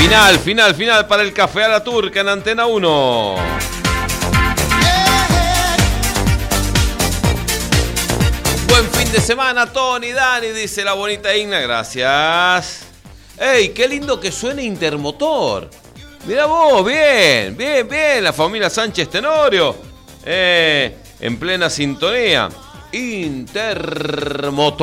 Final para el Café a la Turca en Antena 1. Buen fin de semana, Tony, Dani, dice la bonita Igna. Gracias. ¡Ey, qué lindo que suene Intermotor! Mirá vos, bien, la familia Sánchez Tenorio. En plena sintonía. Intermotor.